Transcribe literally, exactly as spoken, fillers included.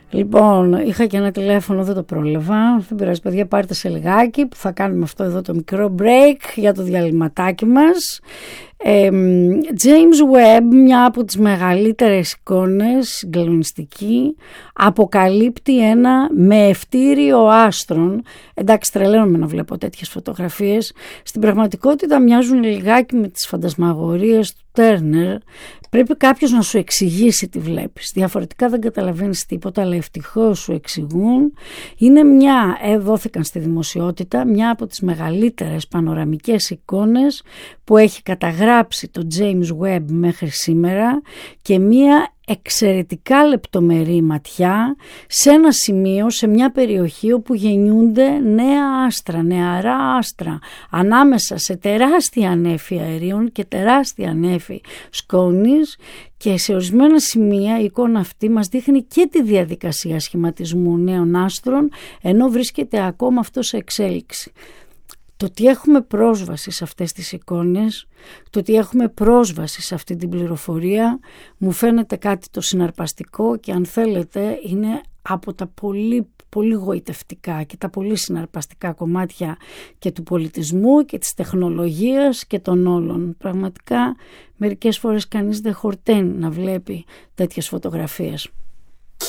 Λοιπόν, είχα και ένα τηλέφωνο, δεν το πρόλαβα. Δεν πειράζει, παιδιά, πάρτε σε λιγάκι που θα κάνουμε αυτό εδώ το μικρό break για το διαλυματάκι μας. Ε, James Webb, μια από τις μεγαλύτερες εικόνες, συγκλονιστική, αποκαλύπτει ένα μεευτήριο άστρων. Εντάξει, τρελαίνομαι να βλέπω τέτοιες φωτογραφίες. Στην πραγματικότητα μοιάζουν λιγάκι με τις φαντασμαγορίες του Τέρνερ. Πρέπει κάποιος να σου εξηγήσει τι βλέπεις. Διαφορετικά δεν καταλαβαίνεις τίποτα, αλλά ευτυχώς σου εξηγούν. Είναι μια, ε, δόθηκαν στη δημοσιότητα, μια από τις μεγαλύτερες πανοραμικές εικόνες που έχει καταγράψει το James Webb μέχρι σήμερα και μια εξαιρετικά λεπτομερή ματιά σε ένα σημείο, σε μια περιοχή όπου γεννιούνται νέα άστρα, νεαρά άστρα, ανάμεσα σε τεράστια ανέφη αερίων και τεράστια ανέφη σκόνης, και σε ορισμένα σημεία η εικόνα αυτή μας δείχνει και τη διαδικασία σχηματισμού νέων άστρων, ενώ βρίσκεται ακόμα αυτό σε εξέλιξη. Το ότι έχουμε πρόσβαση σε αυτές τις εικόνες, το ότι έχουμε πρόσβαση σε αυτή την πληροφορία, μου φαίνεται κάτι το συναρπαστικό και αν θέλετε είναι από τα πολύ, πολύ γοητευτικά και τα πολύ συναρπαστικά κομμάτια και του πολιτισμού και της τεχνολογίας και των όλων. Πραγματικά μερικές φορές κανείς δεν χορταίνει να βλέπει τέτοιες φωτογραφίες.